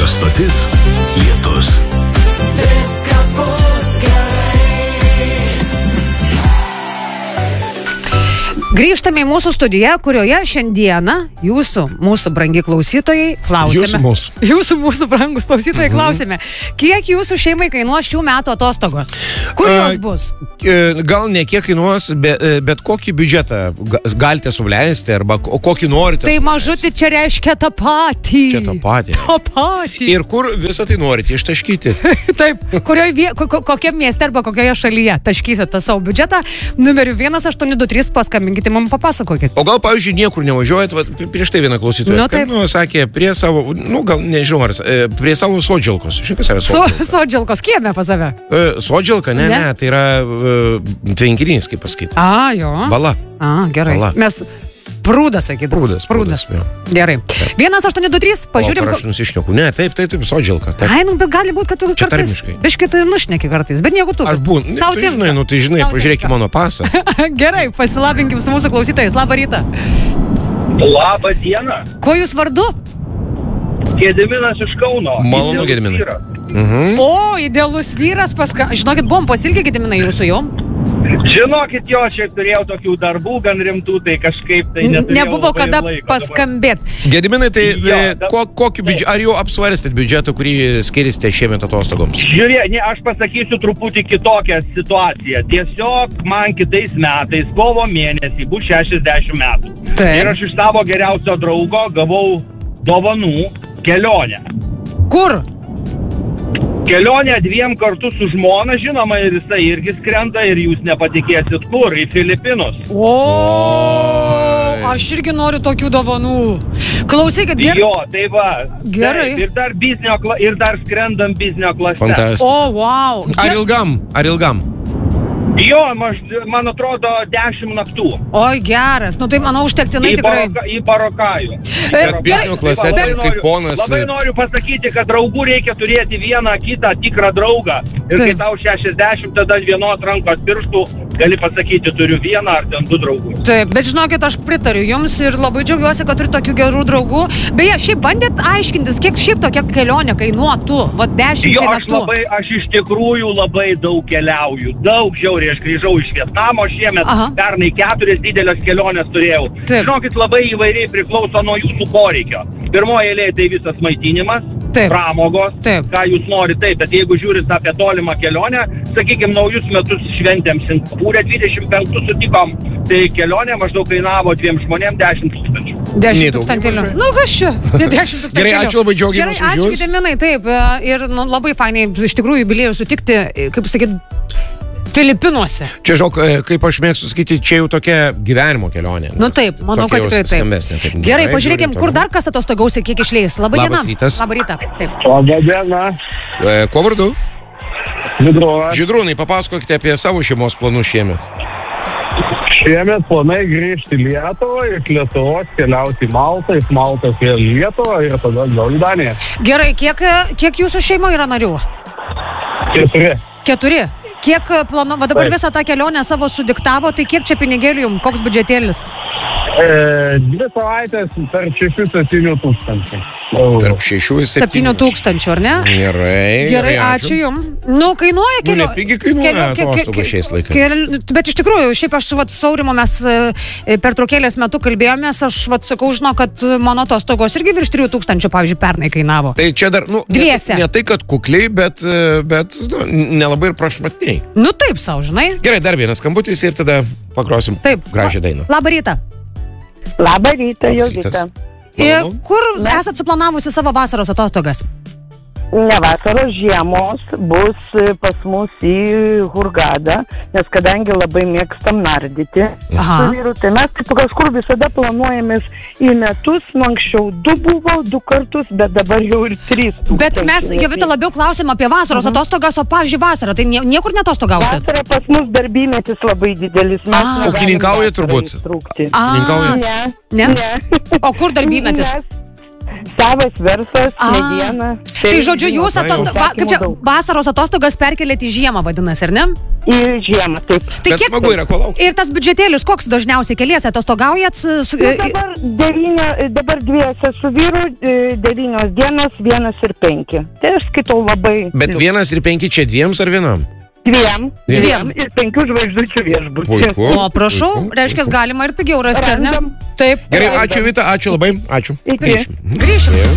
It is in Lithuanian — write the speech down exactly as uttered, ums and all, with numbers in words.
Radijo stotis Lietus. Viskas bus gerai. Grįžtame į mūsų studiją, kurioje šiandieną jūsų, mūsų brangi klausytojai, klausėme. Jūsų mūsų. Jūsų, mūsų brangus klausytojai, klausėme. Kiek jūsų šeimai kainuos šių metų atostogos? Kur jos bus? Gal ne kiek kainuos, bet, bet kokį biudžetą galite suleisti arba kokį norite. Tai mažutį čia reiškia tą patį. Čia tą patį. Tą patį. Ir kur visą tai norite ištaškyti? Taip, kurioje vie, kokiam mieste arba kokioje šalyje taškysite tą savo biudžetą. Numeriu vienas aštuoni du trys paskambinkite, man papasakokit. O gal, pavyzdžiui, niekur nevažiuojat, va, prieš tai vieną klausytoją Nu, skambino, sakė, prie savo, nu gal nežinau, ar, prie savo sodžilkos. Žinai, kas yra So, sodžilka? sodžilkos kieme pas save. E, Sodžilka, ne, Ne? ne, tai yra uh, tvenkinys, kaip pasakyti. A, jo. Bala. A, gerai. Bala. Mes prūdas, sakyt. Prūdas. Prūdas. jo. Gerai. vienas aštuoni du trys, pažiūrim. O, ar aš nusišneku? Ne, taip, taip, taip, sodžilka. Taip. Ai, nu, bet gali būti, kad tu Čia kartais, tarmiškai. biškai tu ir nušneki kartais, bet nieko tu. Aš būnu, Tau tai tinka. žinai, nu tai žinai, Tau pažiūrėk į tinka. mano pasą. Gerai, pasilabinkim su mūsų klausytojais. Labą rytą. Labą dieną. Ko jūs vardu? Gediminas iš Kauno. Malonu, Idealus Gediminai. vyras. Mhm. O, idealus vyras paska... Žinokit, buvom pasilgę, Gediminai, jūsų jau. Žinokit, jo, šiaip turėjau tokių darbų gan rimtų, tai kažkaip tai neturėjau Nebuvo labai kada laiko paskambėti. Gediminai, tai Jo, e, da- ko, kokį biudžetą, ar jau apsvarstėt biudžetą, kurį skirsite šiemet atostogoms? Žiūrėk, ne, aš pasakysiu truputį kitokią situaciją. Tiesiog man kitais metais, kovo mėnesį, bus šešiasdešimt metų. Taip. Ir aš iš savo geriausio draugo gavau dovanų kelionę. Kur? Kelionę dviem kartu su žmona, žinoma, ir jisai irgi skrenda ir jūs nepatikėsit kur, į Filipinus. O, aš irgi noriu tokių dovanų. Klausykit, gerai. Jo, tai va. Gerai. Taip, ir dar biznio, kla- ir dar skrendam biznio klase. Fantastika. O, wow. Ar ilgam? Ar ilgam? Jo, maž, man atrodo, dešimt naktų. Oi, geras. Nu tai manau užtektinai Į, tikrai. Baroka, į Barokajų. Bet biznio klase, Labai taip, kaip noriu- ponas- Labai noriu pasakyti, kad draugų reikia turėti vieną kitą tikrą draugą. Ir kai Taip. tau šešiasdešimt, tada vienos rankos pirštų gali pasakyti, turiu vieną ar ten du draugus. Taip, bet žinokit, aš pritariu jums ir labai džiaugiuosi, kad turiu tokių gerų draugų. Beje, šiaip bandėt aiškintis, kiek šiaip tokia kelionė kainuotų. Va, Jo, dešimčiai aš naktų. labai, aš iš tikrųjų labai daug keliauju. Daug žiauriai, aš grįžau iš Vietnamo šiemet, Aha. pernai keturias didelės kelionės turėjau. Taip. Žinokit, labai įvairiai priklauso nuo jūsų poreikio. Pirmoje eilėje tai visas maitinimas, Taip. pramogos, Taip. ką jūs norite, taip, bet jeigu žiūrit apie tolimą kelionę, sakykime, naujus metus šventėm Singapūrė, dvidešimt penktus sutikom, tai kelionė maždaug kainavo dviem žmonėm dešimt tūkstančių. Nei Dešimt daug, tūkstantėlių. nei mažai. Nu, kas čia? Ne dešimt tūkstantėlių. Gerai, ačiū labai, džiaugiamės Gerai, už ačiū, jus. Gediminai, taip. e, Ir nu, labai fainai, iš tikrųjų, jubiliejų sutikti, e, kaip sakyt, Filipinuose. Čia, žinok, e, kaip aš mėgstu sakyti, čia jau tokia gyvenimo kelionė. Nu taip, manau, Tokia kad jau tikrai taip. skambesnė, taip. Gerai, Gerai, pažiūrėkim, žiūrim kur toliau. dar kas atostogausia, kiek išleis. Labą Labas dieną. rytas. Labą rytą. Taip. Labą dieną. E, Kuo vardu? Vidrovas. Žydrūnai, papasakokite apie savo šeimos planus šiemet. Šiemet planai grįžti į Lietuvą, iš Lietuvos keliauti į Maltą, iš Maltos vėl į Lietuvą ir tada gal į Daniją. Gerai, kiek, kiek jūsų šeimoje yra narių? Keturi. Keturi. Kiek planu, va dabar Taip. visą tą kelionę savo sudiktavo, tai kiek čia pinigėlių jums, koks biudžetėlis? E, dvi savaitės per šešių septynių tūkstančių. eurų. Tarp šešių ir Septynių septynių. tūkstančių, ar ne? Gerai. Gerai, ačiū jums. Nu, kainuoja Nu, kelio... nepigiai kainuoja atostogos šiais laikais. Kel... Bet iš tikrųjų, šiaip aš vat, Saurimo mes e, per traukėlės metu kalbėjomės, aš vat, sakau, žinau, kad mano atostogos irgi virš trijų tūkstančių, pavyzdžiui, pernai kainavo. Tai čia dar, nu, ne, Dviese. ne tai, kad kukliai, bet, e, bet nu, nelabai ir prašmatniai. Nu taip, savo, žinai. Gerai, dar vienas skambutis ir tada pakrosim Taip. gražią dainą. Labą rytą. Labą rytą, Labas Jovita. rytas. E, Malonu. Kur esat suplanavusi savo vasaros atostogas? Ne vasaros, žiemos bus pas mus į Hurgadą, nes kadangi labai mėgstam nardyti Aha. su vyru, tai mes taip kažkur visada planuojamės į metus, nu anksčiau du buvo, du kartus, bet dabar jau ir trys. Bet mes, Jovita, labiau klausėm apie vasaros atostogas, o, pavyzdžiui, vasarą, tai nie, niekur netostogausit? Vasara pas mus darbymetis labai didelis. Mes A. negalim Ūkininkaujat vasarą turbūt? įtrūkti. A, Ūkininkaujat? Ne, Ne? ne. O kur darbymetis? Mes savas verslas, A. mediena. Tai žodžiu, jūs Tai jau. atosto... va, kaip čia, vasaros atostogas perkelėte į žiemą, vadinasi, ar ne? Į žiemą, taip. Tai Bet smagu yra, ko laukti. Ir tas biudžetėlis, koks dažniausiai keliesi, atostogaujat? Su, su, Nu, dabar, devynio, dabar dviese su vyru, e, devynios dienos, vienas ir penki. Tai aš skaitau labai. Bet liu- vienas ir penki čia dviems ar vienam? Dviem. Dviem. Ir penkių žvaigždučių viešbutį. Puiku. O, prašau, puiku, reiškia, puiku. galima ir pigiau rasti, ar ne? Randam. Taip. Gerai, ačiū Vita, ačiū labai, ačiū. Iki. Grįšim. Grįšim.